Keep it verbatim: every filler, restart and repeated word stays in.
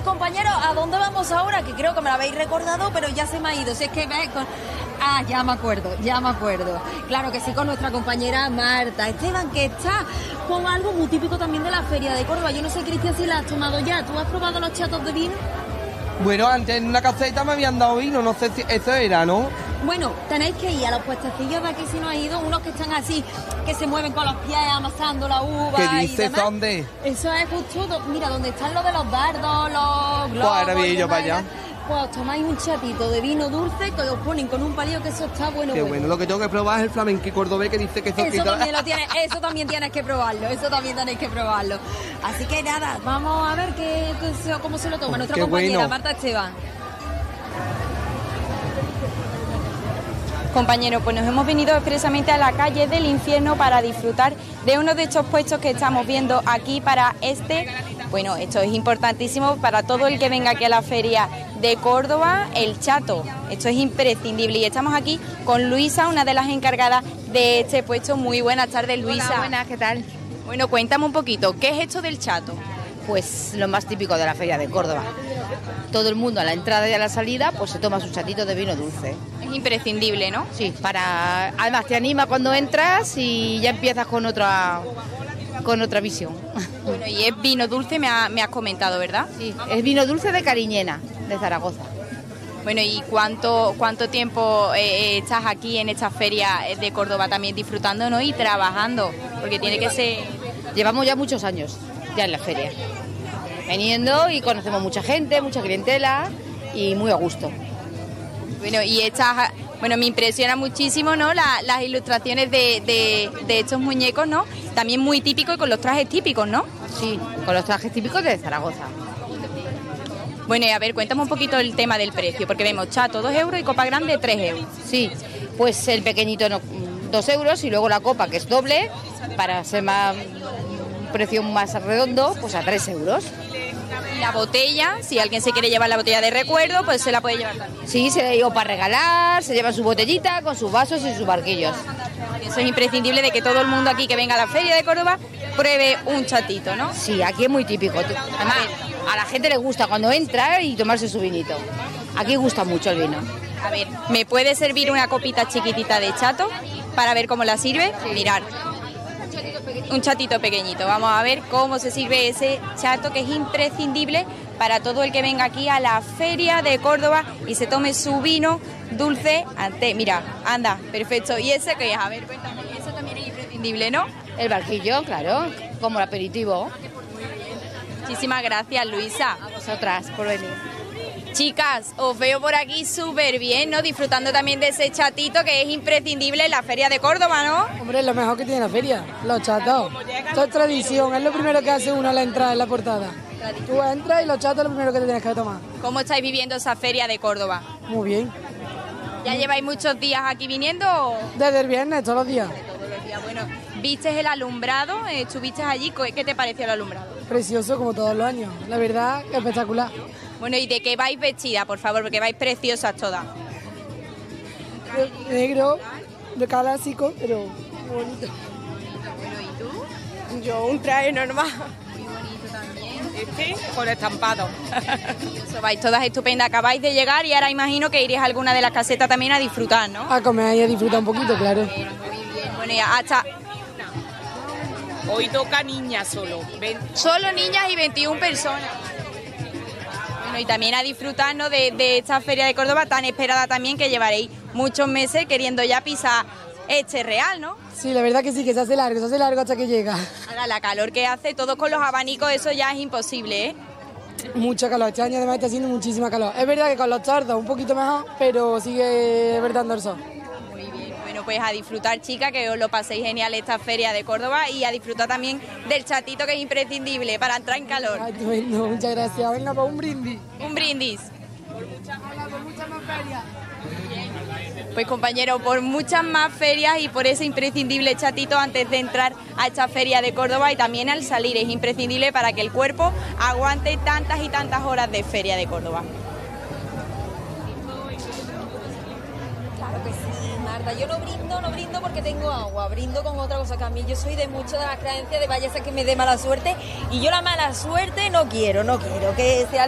compañeros, ¿a dónde vamos ahora? Que creo que me lo habéis recordado, pero ya se me ha ido. Si es que ves con... Ah, ya me acuerdo, ya me acuerdo. Claro que sí, con nuestra compañera Marta Esteban, que está con algo muy típico también de la Feria de Córdoba. Yo no sé, Cristian, si la has tomado ya. ¿Tú has probado los chatos de vino? Bueno, antes en una caseta me habían dado vino, no sé si eso era, ¿no? Bueno, tenéis que ir a los puestecillos de aquí si no has ido, unos que están así, que se mueven con los pies amasando la uva. ¿Qué y dices? demás. ¿Dónde? Eso es justo, do- mira, donde están los de los dardos, los globos. Pues ahora voy y yo para demás. allá. Pues os tomáis un chatito de vino dulce que os ponen con un palillo, que eso está bueno. Qué bueno. bueno, lo que tengo que probar es el flamenco cordobés que dice que eso Eso quita- también lo tienes, eso también tienes que probarlo, eso también tenéis que probarlo. Así que nada, vamos a ver qué, qué se- cómo se lo toma nuestra Qué compañera bueno. Marta Esteban. Compañeros, pues nos hemos venido expresamente a la calle del Infierno para disfrutar de uno de estos puestos que estamos viendo aquí para este, bueno, esto es importantísimo para todo el que venga aquí a la Feria de Córdoba, el chato. Esto es imprescindible y estamos aquí con Luisa, una de las encargadas de este puesto. Muy buenas tardes, Luisa. Hola, buenas, ¿qué tal? Bueno, cuéntame un poquito, ¿qué es esto del chato? Pues lo más típico de la Feria de Córdoba. Todo el mundo a la entrada y a la salida pues se toma su chatito de vino dulce. Es imprescindible, ¿no? Sí, para además te anima cuando entras y ya empiezas con otra con otra visión. Bueno, y es vino dulce, me, ha- me has comentado, ¿verdad? Sí, es vino dulce de Cariñena, de Zaragoza. Bueno, ¿y cuánto cuánto tiempo eh, eh, estás aquí en esta feria de Córdoba también disfrutando, ¿no? Y trabajando, porque tiene que ser... Llevamos ya muchos años ya en la feria. Veniendo y conocemos mucha gente, mucha clientela y muy a gusto. Bueno, y estas... Bueno, me impresiona muchísimo, ¿no? La- las ilustraciones de, de, de estos muñecos, ¿no? También muy típicos y con los trajes típicos, ¿no? Sí, con los trajes típicos de Zaragoza. Bueno, y a ver, cuéntame un poquito el tema del precio, porque vemos chato dos euros y copa grande tres euros. Sí, pues el pequeñito no, dos euros y luego la copa, que es doble, para ser más un precio más redondo, pues a tres euros. Y la botella, si alguien se quiere llevar la botella de recuerdo, pues se la puede llevar también. Sí, se la lleva para regalar, se lleva su botellita con sus vasos y sus barquillos. Eso es imprescindible de que todo el mundo aquí que venga a la Feria de Córdoba pruebe un chatito, ¿no? Sí, aquí es muy típico. Además, a la gente le gusta cuando entra y tomarse su vinito. Aquí gusta mucho el vino. A ver, ¿me puede servir una copita chiquitita de chato para ver cómo la sirve? Mirar. Un chatito pequeñito. Vamos a ver cómo se sirve ese chato que es imprescindible para todo el que venga aquí a la Feria de Córdoba y se tome su vino dulce ante... Mira, anda, perfecto. ¿Y ese qué es? A ver, cuéntame. Eso también es imprescindible, ¿no? El barquillo, claro, como el aperitivo. Muchísimas gracias, Luisa. A vosotras por venir. Chicas, os veo por aquí súper bien, ¿no? Disfrutando también de ese chatito que es imprescindible en la Feria de Córdoba, ¿no? Hombre, es lo mejor que tiene la feria, los chatos. Esto es tradición, es lo primero que hace uno a la entrada en la portada. Tú entras y los chatos es lo primero que te tienes que tomar. ¿Cómo estáis viviendo esa Feria de Córdoba? Muy bien. ¿Ya lleváis muchos días aquí viniendo? o...? Desde el viernes, todos los días. Todos los días. Bueno, ¿viste el alumbrado? Eh, ¿Estuviste allí? ¿Qué te pareció el alumbrado? Precioso como todos los años. La verdad, espectacular. Bueno, ¿y de qué vais vestida, por favor? Porque vais preciosas todas. De negro, de clásico, pero muy bonito. Bueno, ¿y tú? Yo un traje normal. Muy bonito también. Este con estampado. Eso, vais todas estupendas. Acabáis de llegar y ahora imagino que iréis a alguna de las casetas también a disfrutar, ¿no? A comer y a disfrutar un poquito, claro. Muy bien. Bueno, y hasta... Hoy toca niña solo. Ven. Solo niñas y veintiuna personas. Bueno, y también a disfrutarnos de, de esta Feria de Córdoba tan esperada también, que llevaréis muchos meses queriendo ya pisar este real, ¿no? Sí, la verdad que sí, que se hace largo, se hace largo hasta que llega. Ahora, la calor que hace, todos con los abanicos, eso ya es imposible, ¿eh? Mucha calor, este año además está haciendo muchísima calor. Es verdad que con los tordos un poquito mejor, pero sigue verdando el sol. Muy bien, bueno, pues a disfrutar, chicas, que os lo paséis genial esta Feria de Córdoba y a disfrutar también del chatito, que es imprescindible para entrar en calor. Ay, bueno, muchas gracias. Venga, pues un brindis. Un brindis. Pues compañeros, por muchas más ferias y por ese imprescindible chatito antes de entrar a esta Feria de Córdoba y también al salir, es imprescindible para que el cuerpo aguante tantas y tantas horas de Feria de Córdoba. Claro que sí, Marta. Yo no brindo, no brindo porque tengo agua, brindo con otra cosa que a mí yo soy de mucho de la creencia de vaya a ser que me dé mala suerte y yo la mala suerte no quiero, no quiero que sea